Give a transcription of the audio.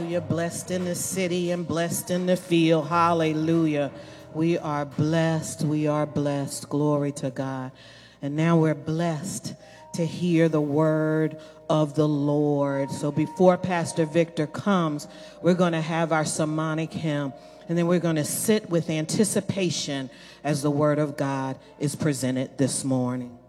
Hallelujah. Blessed in the city and blessed in the field. Hallelujah. We are blessed. We are blessed. Glory to God. And now we're blessed to hear the word of the Lord. So before Pastor Victor comes, we're going to have our sermonic hymn, and then we're going to sit with anticipation as the word of God is presented this morning.